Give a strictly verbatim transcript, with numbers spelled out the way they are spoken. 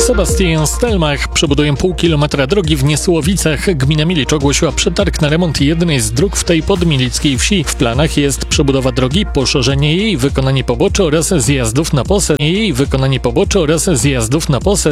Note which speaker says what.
Speaker 1: Sebastian Stelmach przebuduje pół kilometra drogi w Niesłowicach. Gmina Milicz ogłosiła przetarg na remont jednej z dróg w tej podmilickiej wsi. W planach jest przebudowa drogi, poszerzenie jej, wykonanie poboczy oraz zjazdów na posesję. Jej wykonanie poboczy oraz zjazdów na posesję.